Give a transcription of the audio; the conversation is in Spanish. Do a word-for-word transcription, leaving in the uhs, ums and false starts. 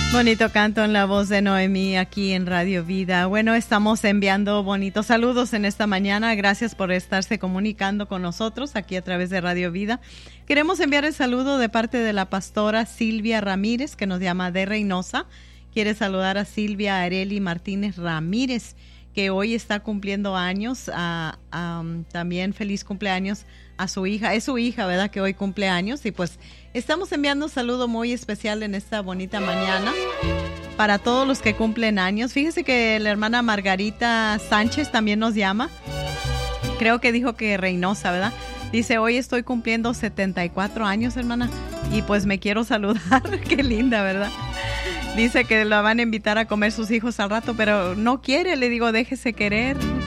Bonito canto en la voz de Noemí aquí en Radio Vida. Bueno, estamos enviando bonitos saludos en esta mañana. Gracias por estarse comunicando con nosotros aquí a través de Radio Vida. Queremos enviar el saludo de parte de la pastora Silvia Ramírez, que nos llama de Reynosa. Quiere saludar a Silvia Areli Martínez Ramírez, que hoy está cumpliendo años. Uh, um, también feliz cumpleaños a su hija. Es su hija, ¿verdad?, que hoy cumple años. Y pues estamos enviando un saludo muy especial en esta bonita mañana para todos los que cumplen años. Fíjese que la hermana Margarita Sánchez también nos llama. Creo que dijo que Reynosa, ¿verdad? Dice, hoy estoy cumpliendo setenta y cuatro años, hermana. Y pues me quiero saludar. Qué linda, ¿verdad? Dice que la van a invitar a comer sus hijos al rato, pero no quiere. Le digo, déjese querer.